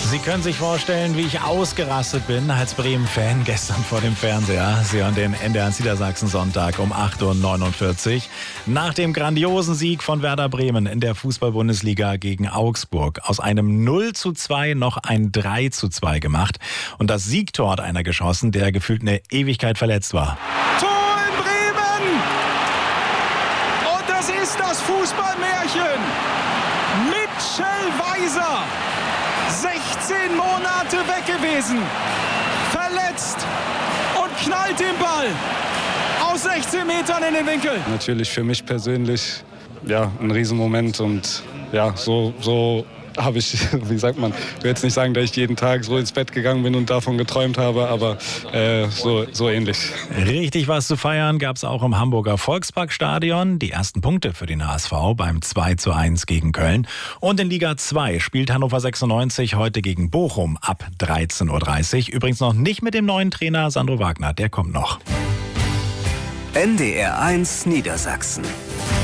Sie können sich vorstellen, wie ich ausgerastet bin als Bremen-Fan gestern vor dem Fernseher. Sie hören den NDR Niedersachsen-Sonntag um 8.49 Uhr. Nach dem grandiosen Sieg von Werder Bremen in der Fußball-Bundesliga gegen Augsburg. Aus einem 0:2 noch ein 3:2 gemacht. Und das Siegtor hat einer geschossen, der gefühlt eine Ewigkeit verletzt war. Tor in Bremen! Und das ist das Fußballmärchen. Mitchell Weiser. 16 Monate weg gewesen, verletzt und knallt den Ball aus 16 Metern in den Winkel. Natürlich für mich persönlich ein Riesenmoment und so habe ich, wie sagt man, ich will jetzt nicht sagen, dass ich jeden Tag so ins Bett gegangen bin und davon geträumt habe, aber so ähnlich. Richtig was zu feiern gab es auch im Hamburger Volksparkstadion. Die ersten Punkte für den HSV beim 2:1 gegen Köln. Und in Liga 2 spielt Hannover 96 heute gegen Bochum ab 13:30 Uhr. Übrigens noch nicht mit dem neuen Trainer Sandro Wagner, der kommt noch. NDR 1 Niedersachsen.